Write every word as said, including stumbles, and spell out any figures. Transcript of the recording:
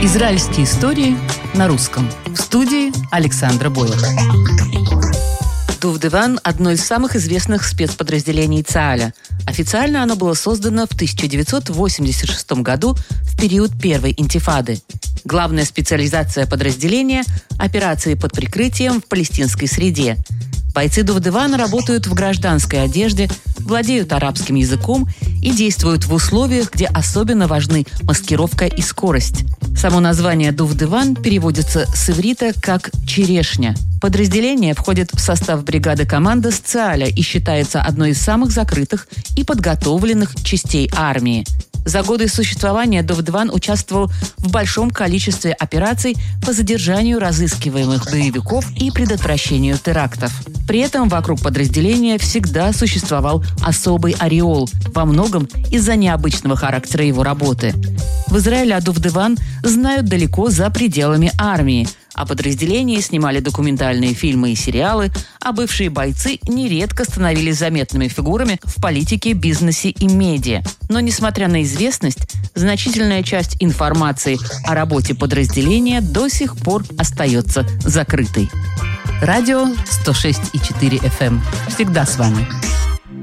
Израильские истории на русском. В студии Александра Бойлер. Дувдеван – одно из самых известных спецподразделений ЦААля. Официально оно было создано в тысяча девятьсот восемьдесят шестом году в период Первой интифады. Главная специализация подразделения – операции под прикрытием в палестинской среде. Бойцы Дувдевана работают в гражданской одежде, владеют арабским языком и действуют в условиях, где особенно важны маскировка и скорость. Само название Дувдеван переводится с иврита как «черешня». Подразделение входит в состав бригады командос ЦААля и считается одной из самых закрытых и подготовленных частей армии. За годы существования Дувдеван участвовал в большом количестве операций по задержанию разыскиваемых боевиков и предотвращению терактов. При этом вокруг подразделения всегда существовал особый ореол, во многом из-за необычного характера его работы. В Израиле о Дувдеван знают далеко за пределами армии. О подразделении снимали документальные фильмы и сериалы, а бывшие бойцы нередко становились заметными фигурами в политике, бизнесе и медиа. Но, несмотря на известность, значительная часть информации о работе подразделения до сих пор остается закрытой. Радио сто шесть и четыре эф эм. Всегда с вами.